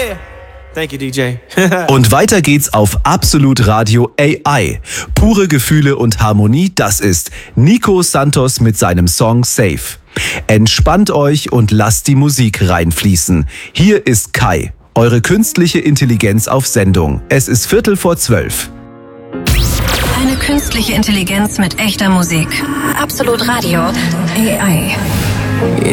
Yeah. Thank you, DJ. Und weiter geht's auf Absolut Radio AI. Pure Gefühle und Harmonie, das ist Nico Santos mit seinem Song Safe. Entspannt euch und lasst die Musik reinfließen. Hier ist Kai, eure künstliche Intelligenz auf Sendung. Es ist 11:45. Eine künstliche Intelligenz mit echter Musik. Absolut Radio AI.